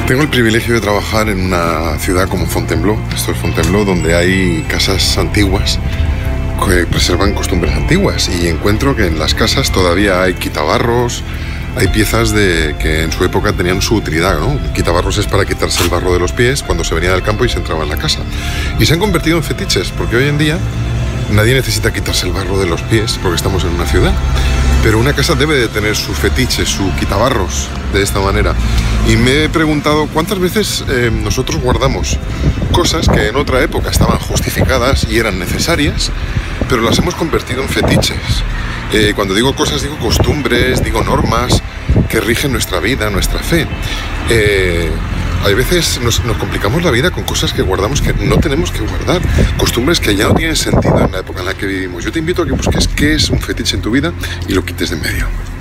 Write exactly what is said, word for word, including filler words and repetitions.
Tengo el privilegio de trabajar en una ciudad como Fontainebleau, esto es Fontainebleau, donde hay casas antiguas que preservan costumbres antiguas, y encuentro que en las casas todavía hay quitabarros, hay piezas de que en su época tenían su utilidad, ¿no? Quitabarros es para quitarse el barro de los pies cuando se venía del campo y se entraba en la casa. Y se han convertido en fetiches, porque hoy en día nadie necesita quitarse el barro de los pies porque estamos en una ciudad. Pero una casa debe de tener su fetiche, su quitabarros, de esta manera. Y me he preguntado cuántas veces eh, nosotros guardamos cosas que en otra época estaban justificadas y eran necesarias, pero las hemos convertido en fetiches. Eh, cuando digo cosas, digo costumbres, digo normas que rigen nuestra vida, nuestra fe. Eh, Hay veces nos, nos complicamos la vida con cosas que guardamos que no tenemos que guardar, costumbres que ya no tienen sentido en la época en la que vivimos. Yo te invito a que busques qué es un fetiche en tu vida y lo quites de en medio.